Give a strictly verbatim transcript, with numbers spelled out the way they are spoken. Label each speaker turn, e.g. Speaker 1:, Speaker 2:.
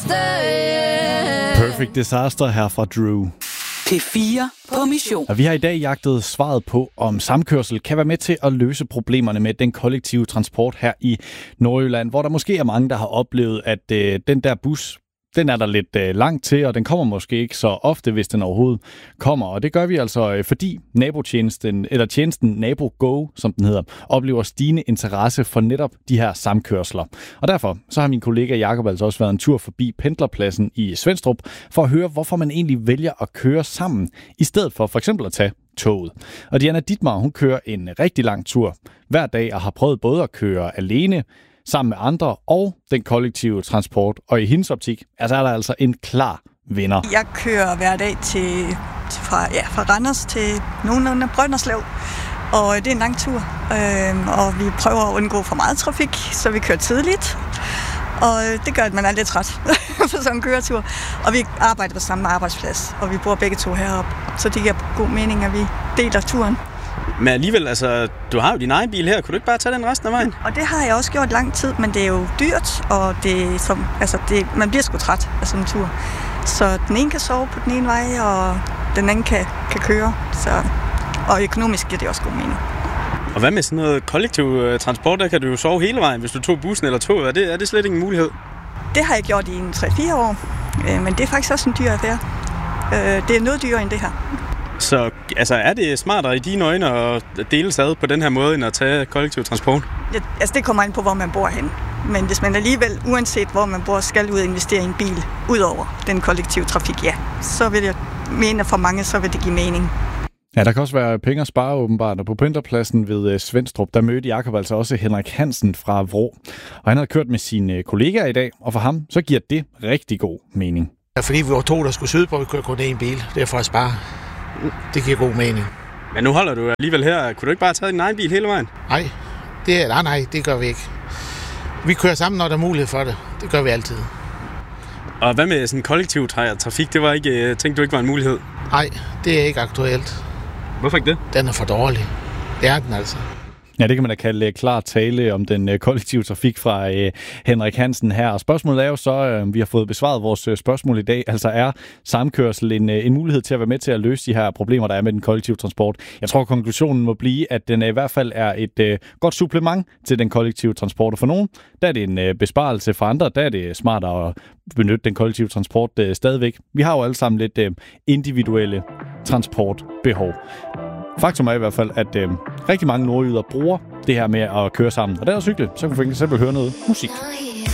Speaker 1: Perfect Disaster her fra Drew.
Speaker 2: P fire på mission.
Speaker 1: Og vi har i dag jagtet svaret på, om samkørsel kan være med til at løse problemerne med den kollektive transport her i Nordjylland, hvor der måske er mange, der har oplevet, at øh, den der bus, den er der lidt øh, langt til, og den kommer måske ikke så ofte, hvis den overhovedet kommer. Og det gør vi altså, øh, fordi nabotjenesten, eller tjenesten NaboGo, som den hedder, oplever stigende interesse for netop de her samkørsler. Og derfor så har min kollega Jakob altså også været en tur forbi pendlerpladsen i Svenstrup, for at høre, hvorfor man egentlig vælger at køre sammen, i stedet for for eksempel at tage toget. Og Diana Dittmar, hun kører en rigtig lang tur hver dag, og har prøvet både at køre alene, sammen med andre og den kollektive transport. Og i hendes optik, altså er der altså en klar vinder.
Speaker 3: Jeg kører hver dag til, til fra, ja, fra Randers til nogenlunde Brønderslev, og det er en lang tur. Øhm, og vi prøver at undgå for meget trafik, så vi kører tidligt. Og det gør, at man er lidt træt for sådan en køretur. Og vi arbejder på samme arbejdsplads, og vi bor begge to heroppe. Så det giver god mening, at vi deler turen.
Speaker 4: Men alligevel, altså, du har jo din egen bil her. Kunne du ikke bare tage den resten af vejen?
Speaker 3: Og det har jeg også gjort lang tid, men det er jo dyrt, og det, som, altså det, man bliver sgu træt af sådan en tur. Så den ene kan sove på den ene vej, og den anden kan, kan køre. Så, og økonomisk giver det også god mening.
Speaker 4: Og hvad med sådan noget kollektiv transport? Der kan du jo sove hele vejen, hvis du tog bussen eller toget. Er det, er det slet ikke en mulighed?
Speaker 3: Det har jeg gjort i en tre fire år, men det er faktisk også en dyr affære. Det er noget dyrere end det her.
Speaker 4: Så altså, er det smartere i dine øjne at dele sig ad på den her måde, end at tage kollektiv transport?
Speaker 3: Ja, altså det kommer an på, hvor man bor hen. Men hvis man alligevel, uanset hvor man bor, skal ud og investere i en bil, ud over den kollektive trafik, ja, så vil jeg mene, at for mange, så vil det give mening.
Speaker 1: Ja, der kan også være penge at spare åbenbart, og på pendlerpladsen ved Svenstrup, der mødte Jakob altså også Henrik Hansen fra Vrå. Og han havde kørt med sine kollegaer i dag, og for ham, så giver det rigtig god mening.
Speaker 5: Ja, fordi vi var to, der skulle syde på, at vi kunne kun én bil. Det er for at spare. Det giver god mening.
Speaker 4: Men nu holder du alligevel her. Kunne du ikke bare tage din egen bil hele vejen?
Speaker 5: Nej, det er, nej, nej, det gør vi ikke. Vi kører sammen, når der er mulighed for det. Det gør vi altid.
Speaker 4: Og hvad med sådan kollektiv trafik? Det var ikke, tænkte du ikke var en mulighed?
Speaker 5: Nej, det er ikke aktuelt.
Speaker 4: Hvorfor ikke det?
Speaker 5: Den er for dårlig. Det er den altså.
Speaker 1: Ja, det kan man da kalde klar tale om den kollektive trafik fra øh, Henrik Hansen her. Og spørgsmålet er jo så, øh, vi har fået besvaret vores øh, spørgsmål i dag. Altså er samkørsel en, øh, en mulighed til at være med til at løse de her problemer, der er med den kollektive transport? Jeg tror, konklusionen må blive, at den øh, i hvert fald er et øh, godt supplement til den kollektive transport. Og for nogen, der er det en øh, besparelse. For andre, der er det smartere at benytte den kollektive transport øh, stadigvæk. Vi har jo alle sammen lidt øh, individuelle transportbehov. Faktum er i hvert fald, at øh, rigtig mange nordjyder bruger det her med at køre sammen. Og det er også hyggeligt. Så kan vi for eksempel høre noget musik.